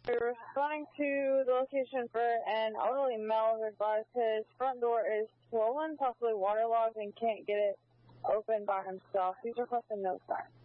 We're responding to the location for an elderly male who advised his front door is swollen, possibly waterlogged, and can't get it open by himself. He's requesting no sign.